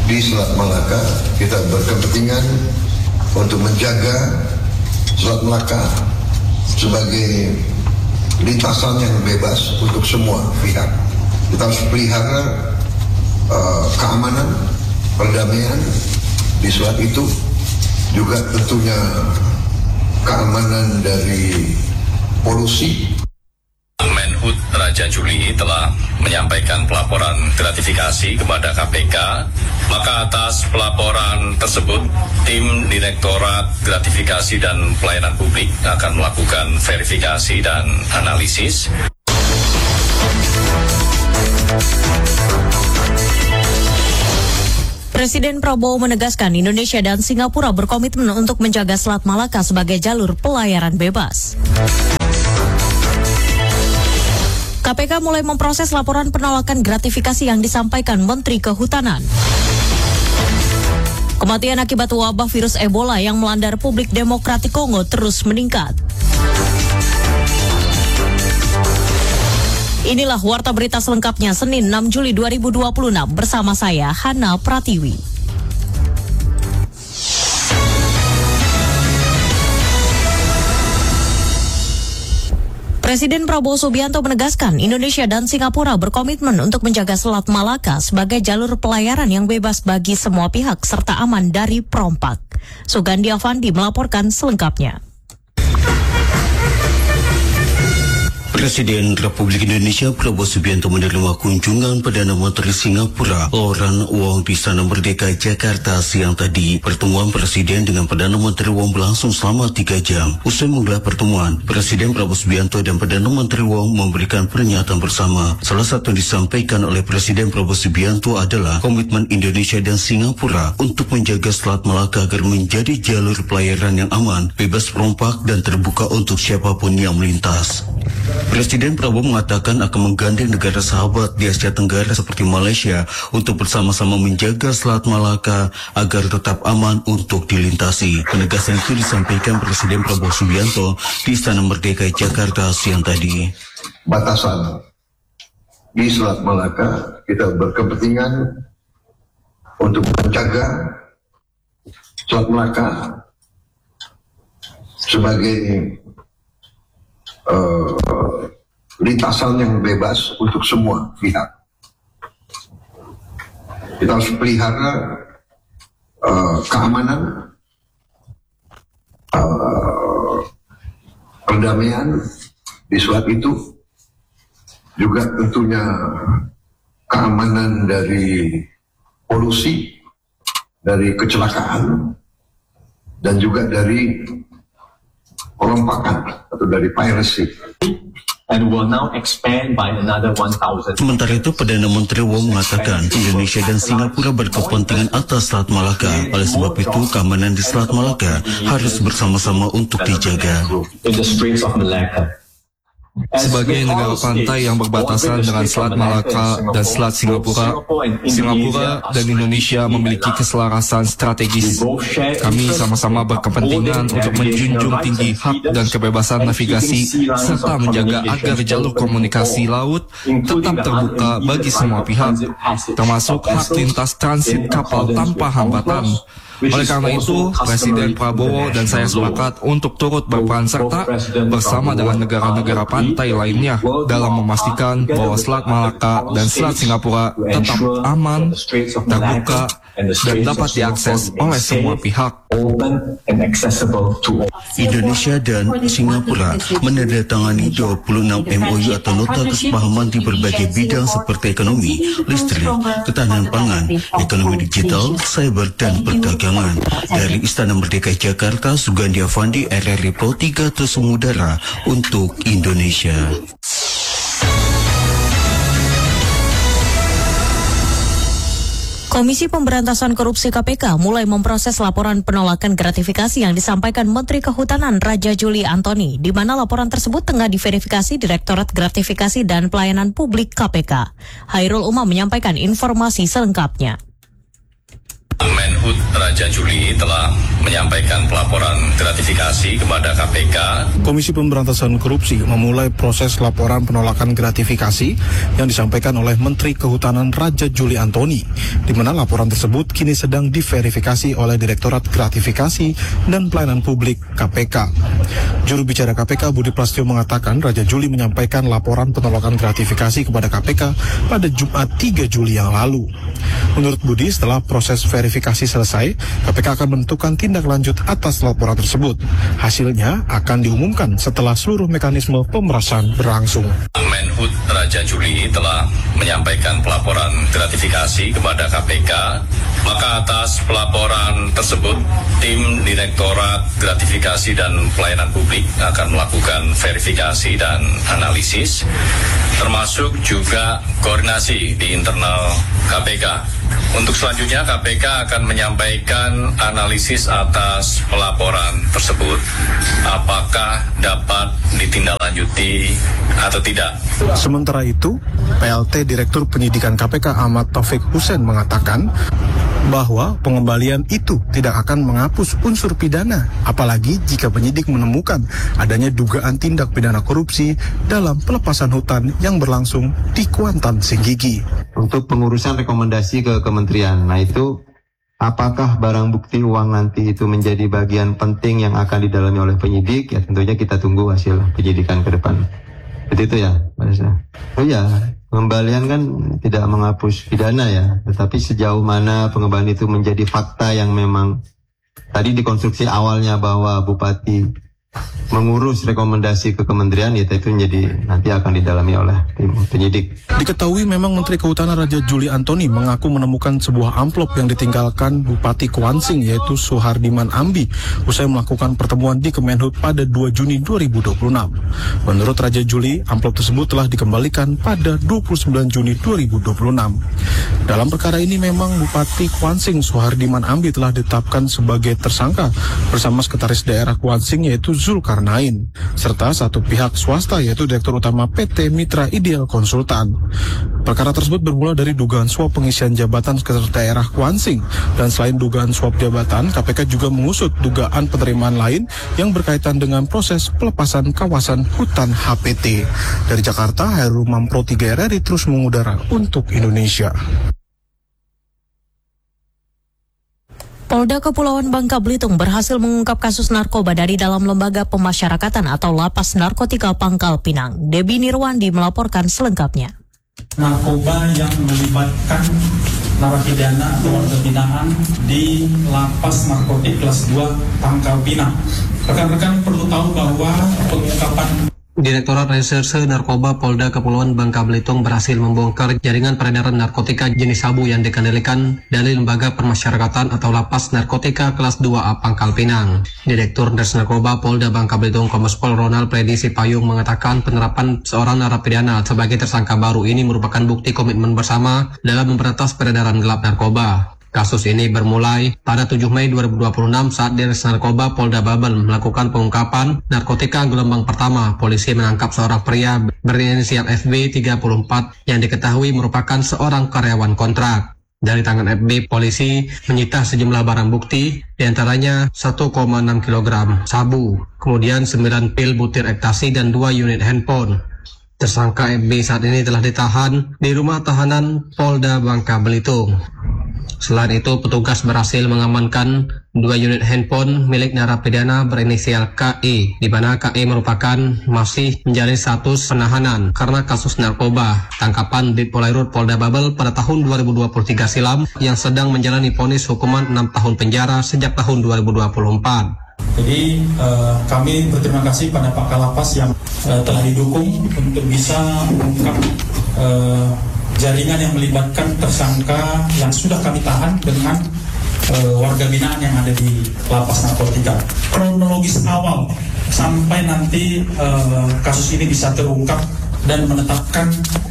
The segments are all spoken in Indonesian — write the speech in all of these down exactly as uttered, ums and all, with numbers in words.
di Selat Malaka. Kita berkepentingan untuk menjaga Selat Malaka sebagai lintasan yang bebas untuk semua pihak. Kita harus pelihara uh, keamanan, perdamaian di selat itu, juga tentunya keamanan dari polusi. Menhub Raja Juli telah menyampaikan pelaporan gratifikasi kepada K P K. Maka atas pelaporan tersebut, tim Direktorat Gratifikasi dan Pelayanan Publik akan melakukan verifikasi dan analisis. Presiden Prabowo menegaskan Indonesia dan Singapura berkomitmen untuk menjaga Selat Malaka sebagai jalur pelayaran bebas. K P K mulai memproses laporan penolakan gratifikasi yang disampaikan Menteri Kehutanan. Kematian akibat wabah virus Ebola yang melanda Republik Demokratik Kongo terus meningkat. Inilah warta berita selengkapnya Senin enam Juli dua ribu dua puluh enam bersama saya Hana Pratiwi. Presiden Prabowo Subianto menegaskan Indonesia dan Singapura berkomitmen untuk menjaga Selat Malaka sebagai jalur pelayaran yang bebas bagi semua pihak serta aman dari perompak. Sugandi Avandi melaporkan selengkapnya. Presiden Republik Indonesia Prabowo Subianto menerima kunjungan Perdana Menteri Singapura Lorna Wong di Istana Merdeka Jakarta siang tadi. Pertemuan Presiden dengan Perdana Menteri Wong berlangsung selama tiga jam. Usai menggelar pertemuan, Presiden Prabowo Subianto dan Perdana Menteri Wong memberikan pernyataan bersama. Salah satu yang disampaikan oleh Presiden Prabowo Subianto adalah komitmen Indonesia dan Singapura untuk menjaga Selat Malaka agar menjadi jalur pelayaran yang aman, bebas perompak dan terbuka untuk siapapun yang melintas. Presiden Prabowo mengatakan akan menggandeng negara sahabat di Asia Tenggara seperti Malaysia untuk bersama-sama menjaga Selat Malaka agar tetap aman untuk dilintasi. Penegasan itu disampaikan Presiden Prabowo Subianto di Istana Merdeka Jakarta siang tadi. Batasan di Selat Malaka, kita berkepentingan untuk menjaga Selat Malaka sebagai Uh, lintasan yang bebas untuk semua pihak. Kita harus pelihara uh, keamanan, uh, perdamaian di selat itu, juga tentunya keamanan dari polusi, dari kecelakaan, dan juga dari perompakan atau dari piracy. And will now expand by another one thousand. Sementara itu, Perdana Menteri Wong mengatakan Indonesia dan Singapura berkepentingan atas Selat Malaka. Oleh sebab itu, keamanan di Selat Malaka harus bersama-sama untuk dijaga. In the Straits of Malacca. Sebagai negara pantai yang berbatasan dengan Selat Malaka dan Selat Singapura, Singapura dan Indonesia memiliki keselarasan strategis. Kami sama-sama berkepentingan untuk menjunjung tinggi hak dan kebebasan navigasi serta menjaga agar jalur komunikasi laut tetap terbuka bagi semua pihak, termasuk hak lintas transit kapal tanpa hambatan. Oleh karena itu, Presiden Prabowo dan saya sepakat untuk turut berperan serta bersama dengan negara-negara pantai lainnya dalam memastikan bahwa Selat Malaka dan Selat Singapura tetap aman, terbuka, dan dapat diakses oleh semua pihak. Indonesia dan Singapura menandatangani dua puluh enam M O U atau nota kesepahaman di berbagai bidang seperti ekonomi, listrik, ketahanan pangan, ekonomi digital, cyber, dan perdagangan. Dari Istana Merdeka Jakarta, Sugandi Avandi, R R I Pro tiga Terus Mengudara untuk Indonesia. Komisi Pemberantasan Korupsi K P K mulai memproses laporan penolakan gratifikasi yang disampaikan Menteri Kehutanan Raja Juli Antoni, di mana laporan tersebut tengah diverifikasi Direktorat Gratifikasi dan Pelayanan Publik K P K. Hairul Umam menyampaikan informasi selengkapnya. Menhub Raja Juli telah menyampaikan pelaporan gratifikasi kepada K P K. Komisi Pemberantasan Korupsi memulai proses laporan penolakan gratifikasi yang disampaikan oleh Menteri Kehutanan Raja Juli Antoni, di mana laporan tersebut kini sedang diverifikasi oleh Direktorat Gratifikasi dan Pelayanan Publik K P K. Juru bicara K P K Budi Prasetyo mengatakan Raja Juli menyampaikan laporan penolakan gratifikasi kepada K P K pada Jumat tiga Juli yang lalu. Menurut Budi, setelah proses verifikasi selesai, K P K akan menentukan tindak lanjut atas laporan tersebut. Hasilnya akan diumumkan setelah seluruh mekanisme pemerasan berlangsung. Menhut Raja Juli telah menyampaikan pelaporan gratifikasi kepada K P K, maka atas pelaporan tersebut, tim Direktorat Gratifikasi dan Pelayanan Publik akan melakukan verifikasi dan analisis, termasuk juga koordinasi di internal K P K. Untuk selanjutnya, K P K akan menyampaikan analisis atas pelaporan tersebut, apakah dapat ditindaklanjuti atau tidak. Sementara itu, P L T Direktur Penyidikan K P K Ahmad Taufik Hussein mengatakan bahwa pengembalian itu tidak akan menghapus unsur pidana, apalagi jika penyidik menemukan adanya dugaan tindak pidana korupsi dalam pelepasan hutan yang berlangsung di Kuantan Senggigi. Untuk pengurusan rekomendasi ke kementerian, nah itu apakah barang bukti uang nanti itu menjadi bagian penting yang akan didalami oleh penyidik, ya tentunya kita tunggu hasil penyidikan ke depan. Seperti itu ya, Pak Desa. Oh iya, pengembalian kan tidak menghapus pidana ya, tetapi sejauh mana pengembalian itu menjadi fakta yang memang tadi dikonstruksi awalnya bahwa Bupati mengurus rekomendasi ke kementerian, ya itu menjadi nanti akan didalami oleh tim penyidik. Diketahui memang Menteri Kehutanan Raja Juli Antoni mengaku menemukan sebuah amplop yang ditinggalkan Bupati Kuansing, yaitu Suhardiman Ambi, usai melakukan pertemuan di Kemenhut pada dua Juni dua ribu dua puluh enam. Menurut Raja Juli, amplop tersebut telah dikembalikan pada dua puluh sembilan Juni dua ribu dua puluh enam. Dalam perkara ini memang Bupati Kuansing Suhardiman Ambi telah ditetapkan sebagai tersangka bersama Sekretaris Daerah Kuansing, yaitu Zulkarnain, serta satu pihak swasta, yaitu Direktur Utama P T Mitra Ideal Konsultan. Perkara tersebut bermula dari dugaan suap pengisian jabatan Sekretaris Daerah Kuansing, dan selain dugaan suap jabatan, K P K juga mengusut dugaan penerimaan lain yang berkaitan dengan proses pelepasan kawasan hutan H P T. Dari Jakarta, Hairul Mampro tiga R R I terus mengudara untuk Indonesia. Polda Kepulauan Bangka Belitung berhasil mengungkap kasus narkoba dari dalam Lembaga Pemasyarakatan atau Lapas Narkotika Pangkal Pinang. Debbie Nirwandi melaporkan selengkapnya. Narkoba yang melibatkan narapidana atau warga binaan di Lapas Narkotik kelas dua Pangkal Pinang. Rekan-rekan perlu tahu bahwa pengungkapan Direktorat Reserse Narkoba Polda Kepulauan Bangka Belitung berhasil membongkar jaringan peredaran narkotika jenis sabu yang dikendalikan dari Lembaga Permasyarakatan atau Lapas Narkotika kelas dua A Pangkal Pinang. Direktur Res Narkoba Polda Bangka Belitung Kombes Pol Ronald Predi Sipayung mengatakan penerapan seorang narapidana sebagai tersangka baru ini merupakan bukti komitmen bersama dalam memberantas peredaran gelap narkoba. Kasus ini bermulai pada tujuh Mei dua ribu dua puluh enam saat Dinas Narkoba Polda Babel melakukan pengungkapan narkotika gelombang pertama. Polisi menangkap seorang pria berinisial F B tiga puluh empat yang diketahui merupakan seorang karyawan kontrak. Dari tangan F B, polisi menyita sejumlah barang bukti, diantaranya satu koma enam kilogram sabu, kemudian sembilan pil butir ekstasi dan dua unit handphone. Tersangka F B saat ini telah ditahan di rumah tahanan Polda Bangka Belitung. Selain itu, petugas berhasil mengamankan dua unit handphone milik narapidana berinisial K E, di mana K E merupakan masih menjalani status penahanan karena kasus narkoba tangkapan di Polairut Polda Babel pada tahun dua ribu dua puluh tiga silam yang sedang menjalani vonis hukuman enam tahun penjara sejak tahun dua ribu dua puluh empat. Jadi uh, kami berterima kasih pada Pak Kalapas yang uh, telah didukung untuk bisa mengungkap uh, jaringan yang melibatkan tersangka yang sudah kami tahan dengan uh, warga binaan yang ada di Lapas Narkotika. Kronologis awal sampai nanti uh, kasus ini bisa terungkap dan menetapkan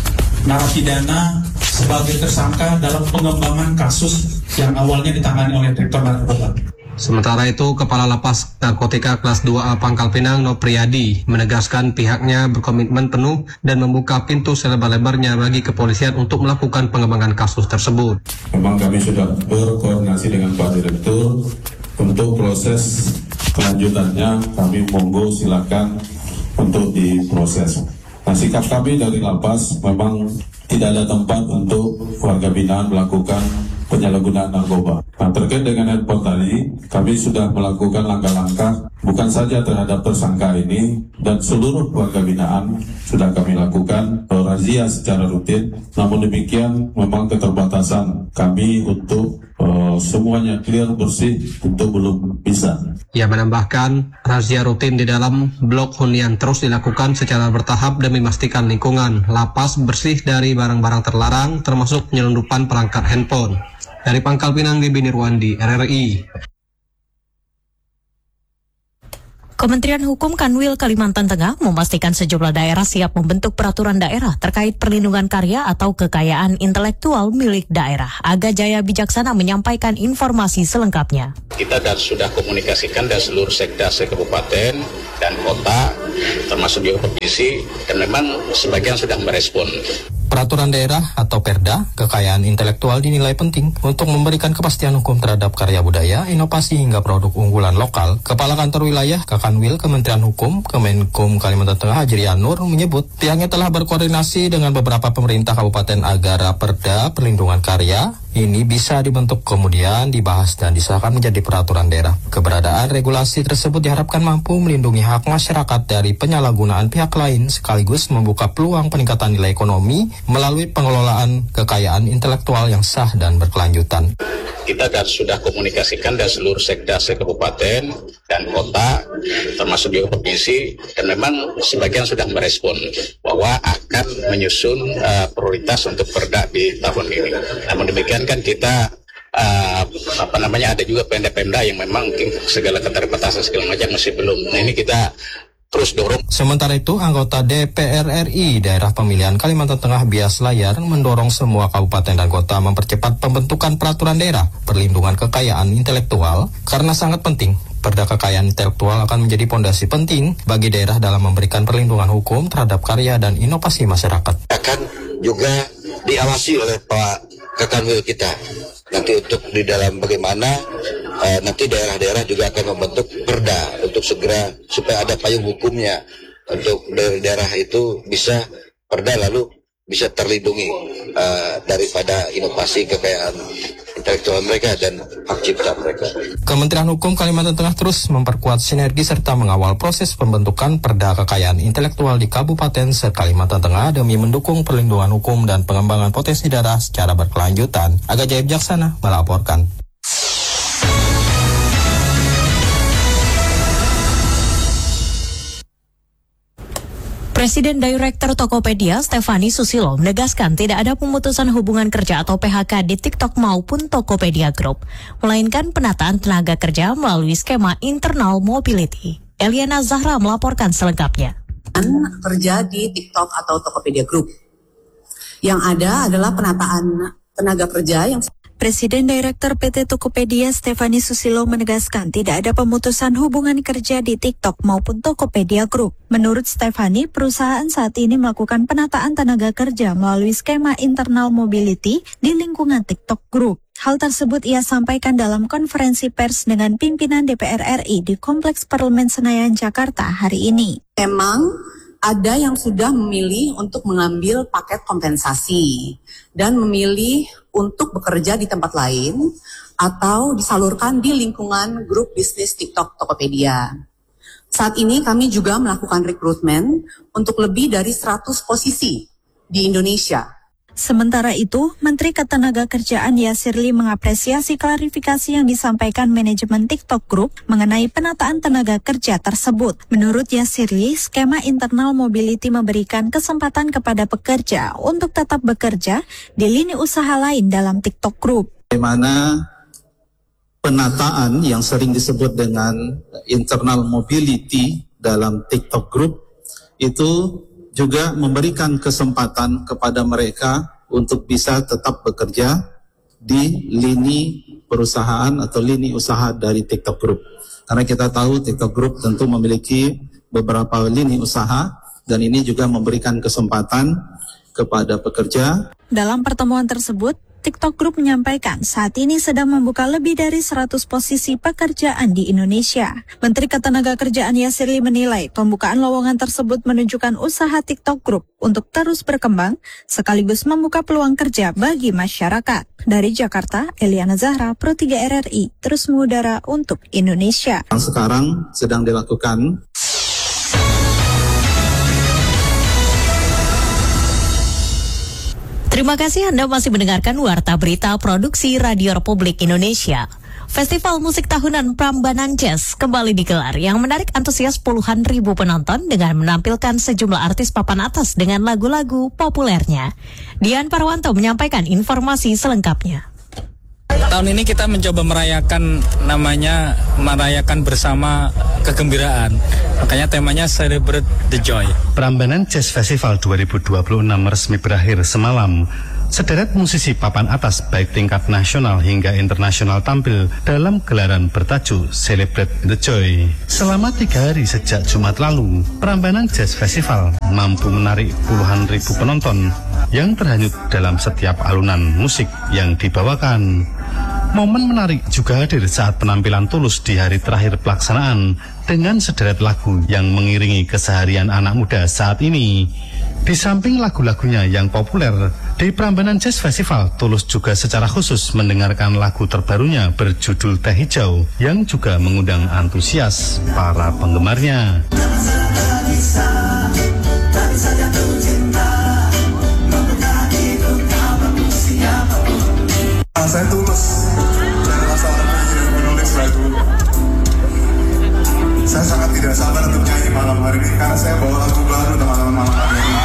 narapidana sebagai tersangka dalam pengembangan kasus yang awalnya ditangani oleh Direktur Narkoba. Sementara itu, Kepala Lapas Narkotika kelas dua A Pangkal Pinang Nopriyadi menegaskan pihaknya berkomitmen penuh dan membuka pintu selebar-lebarnya bagi kepolisian untuk melakukan pengembangan kasus tersebut. Memang kami sudah berkoordinasi dengan Pak Direktur Untuk proses kelanjutannya kami monggo silakan untuk diproses. Nah, sikap kami dari lapas memang tidak ada tempat untuk warga binaan melakukan penyalahgunaan narkoba. Nah, terkait dengan handphone tadi, kami sudah melakukan langkah-langkah bukan saja terhadap tersangka ini dan seluruh warga binaan sudah kami lakukan razia secara rutin. Namun demikian, memang keterbatasan kami untuk uh, semuanya clear bersih itu belum bisa. Ia menambahkan, razia rutin di dalam blok hunian terus dilakukan secara bertahap demi memastikan lingkungan lapas bersih dari barang-barang terlarang, termasuk penyelundupan perangkat handphone. Dari Pangkal Pinang, Bibi Nirwandi, R R I. Kementerian Hukum Kanwil Kalimantan Tengah memastikan sejumlah daerah siap membentuk peraturan daerah terkait perlindungan karya atau kekayaan intelektual milik daerah. Aga Jaya Bijaksana menyampaikan informasi selengkapnya. Kita dan sudah komunikasikan dari seluruh sekda kabupaten dan kota, termasuk juga provinsi, dan memang sebagian sudah merespon. Peraturan daerah atau Perda, kekayaan intelektual dinilai penting untuk memberikan kepastian hukum terhadap karya budaya, inovasi hingga produk unggulan lokal. Kepala Kantor Wilayah Kakanwil Kementerian Hukum, Kemenkum Kalimantan Tengah Hajrian Nur menyebut pihaknya telah berkoordinasi dengan beberapa pemerintah kabupaten agar Perda perlindungan karya ini bisa dibentuk kemudian dibahas dan disahkan menjadi peraturan daerah. Keberadaan regulasi tersebut diharapkan mampu melindungi hak masyarakat dari penyalahgunaan pihak lain sekaligus membuka peluang peningkatan nilai ekonomi melalui pengelolaan kekayaan intelektual yang sah dan berkelanjutan. Kita dan sudah komunikasikan dari seluruh sekda kabupaten dan kota, termasuk juga provinsi, dan memang sebagian sudah merespon bahwa akan menyusun uh, prioritas untuk Perda di tahun ini. Namun demikian kan kita uh, apa namanya ada juga pemda-pemda yang memang segala keterbatasan segala macam masih belum. Nah, ini kita terus dorong. Sementara itu, anggota D P R R I Daerah Pemilihan Kalimantan Tengah Bias Layar mendorong semua kabupaten dan kota mempercepat pembentukan peraturan daerah perlindungan kekayaan intelektual karena sangat penting. Perda kekayaan intelektual akan menjadi pondasi penting bagi daerah dalam memberikan perlindungan hukum terhadap karya dan inovasi masyarakat. Akan juga diawasi oleh Pak Kakanwil kita. Nanti untuk di dalam bagaimana uh, nanti daerah-daerah juga akan membentuk perda untuk segera supaya ada payung hukumnya untuk daerah-daerah itu bisa perda lalu bisa terlindungi uh, daripada inovasi kekayaan intelektual mereka dan hak cipta mereka. Kementerian Hukum Kalimantan Tengah terus memperkuat sinergi serta mengawal proses pembentukan perda kekayaan intelektual di Kabupaten se-Kalimantan Tengah demi mendukung perlindungan hukum dan pengembangan potensi daerah secara berkelanjutan. Aga Jaya Bijaksana melaporkan. Presiden Direktur Tokopedia Stephanie Susilo menegaskan tidak ada pemutusan hubungan kerja atau P H K di TikTok maupun Tokopedia Group, melainkan penataan tenaga kerja melalui skema internal mobility. Eliana Zahra melaporkan selengkapnya. Kerja di TikTok atau Tokopedia Group. Yang ada adalah penataan tenaga kerja yang Presiden Direktur P T Tokopedia Stephanie Susilo menegaskan tidak ada pemutusan hubungan kerja di TikTok maupun Tokopedia Group. Menurut Stephanie, perusahaan saat ini melakukan penataan tenaga kerja melalui skema internal mobility di lingkungan TikTok Group. Hal tersebut ia sampaikan dalam konferensi pers dengan pimpinan D P R R I di Kompleks Parlemen Senayan, Jakarta hari ini. Memang ada yang sudah memilih untuk mengambil paket kompensasi dan memilih untuk bekerja di tempat lain atau disalurkan di lingkungan grup bisnis TikTok Tokopedia. Saat ini kami juga melakukan rekrutmen untuk lebih dari seratus posisi di Indonesia. Sementara itu, Menteri Ketenagakerjaan Yasirli mengapresiasi klarifikasi yang disampaikan manajemen TikTok Group mengenai penataan tenaga kerja tersebut. Menurut Yasirli, skema internal mobility memberikan kesempatan kepada pekerja untuk tetap bekerja di lini usaha lain dalam TikTok Group. Bagaimana penataan yang sering disebut dengan internal mobility dalam TikTok Group itu juga memberikan kesempatan kepada mereka untuk bisa tetap bekerja di lini perusahaan atau lini usaha dari TikTok Group. Karena kita tahu TikTok Group tentu memiliki beberapa lini usaha dan ini juga memberikan kesempatan kepada pekerja. Dalam pertemuan tersebut, TikTok Group menyampaikan saat ini sedang membuka lebih dari seratus posisi pekerjaan di Indonesia. Menteri Ketenagakerjaan Yasirli menilai pembukaan lowongan tersebut menunjukkan usaha TikTok Group untuk terus berkembang sekaligus membuka peluang kerja bagi masyarakat. Dari Jakarta, Eliana Zahra, Pro tiga R R I, terus mengudara untuk Indonesia. Yang sekarang sedang dilakukan. Terima kasih Anda masih mendengarkan Warta Berita Produksi Radio Republik Indonesia. Festival musik tahunan Prambanan Jazz kembali digelar yang menarik antusias puluhan ribu penonton dengan menampilkan sejumlah artis papan atas dengan lagu-lagu populernya. Dian Parwanto menyampaikan informasi selengkapnya. Tahun ini kita mencoba merayakan namanya merayakan bersama kegembiraan. Makanya temanya Celebrate the Joy. Prambanan Jazz Festival dua ribu dua puluh enam resmi berakhir semalam. Sederet musisi papan atas baik tingkat nasional hingga internasional tampil dalam gelaran bertajuk Celebrate the Joy. Selama tiga hari sejak Jumat lalu, Prambanan Jazz Festival mampu menarik puluhan ribu penonton yang terhanyut dalam setiap alunan musik yang dibawakan. Momen menarik juga hadir saat penampilan Tulus di hari terakhir pelaksanaan dengan sederet lagu yang mengiringi keseharian anak muda saat ini. Di samping lagu-lagunya yang populer, di Prambanan Jazz Festival, Tulus juga secara khusus mendengarkan lagu terbarunya berjudul Teh Hijau yang juga mengundang antusias para penggemarnya. Saya Tulus, saya adalah seorang penyanyi dan penulis lagu. Saya sangat tidak sabar untuk nyanyi malam hari ini karena saya bawa lagu baru teman-teman malam hari ini.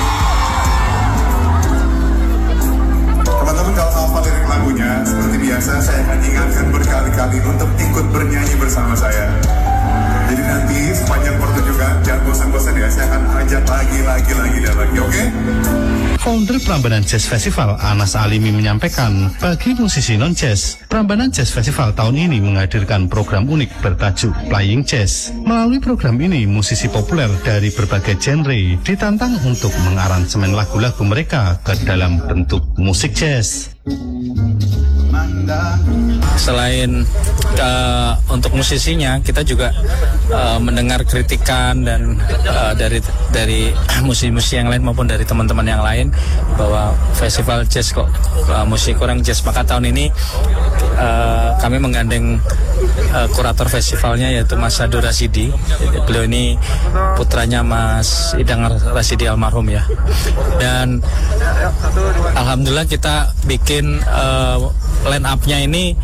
Teman-teman kalau hafal lirik lagunya, seperti biasa saya akan ingatkan berkali-kali untuk ikut bernyanyi bersama saya. Jadi nanti sepanjang pertunjukan jangan bosan-bosan ya, saya akan ajak lagi, lagi, lagi dan lagi, oke? Okay? Founder Prambanan Jazz Festival, Anas Alimi menyampaikan, bagi musisi non-jazz, Prambanan Jazz Festival tahun ini menghadirkan program unik bertajuk Playing Jazz. Melalui program ini, musisi populer dari berbagai genre ditantang untuk mengaransemen lagu-lagu mereka ke dalam bentuk musik jazz. Selain uh, untuk musisinya, kita juga uh, mendengar kritikan dan uh, dari dari musisi-musisi yang lain maupun dari teman-teman yang lain bahwa festival jazz kok uh, musik kurang jazz. Maka tahun ini uh, kami menggandeng uh, kurator festivalnya yaitu Mas Sadu Rasidi. Beliau ini putranya Mas Idang Rasidi almarhum ya. Dan alhamdulillah kita bikin uh, line up-nya ini,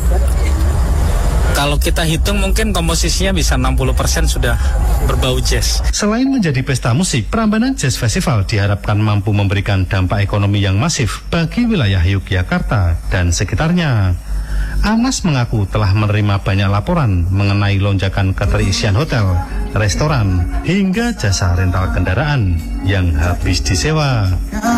kalau kita hitung mungkin komposisinya bisa enam puluh persen sudah berbau jazz. Selain menjadi pesta musik, Prambanan Jazz Festival diharapkan mampu memberikan dampak ekonomi yang masif bagi wilayah Yogyakarta dan sekitarnya. Anas mengaku telah menerima banyak laporan mengenai lonjakan keterisian hotel, restoran, hingga jasa rental kendaraan yang habis disewa.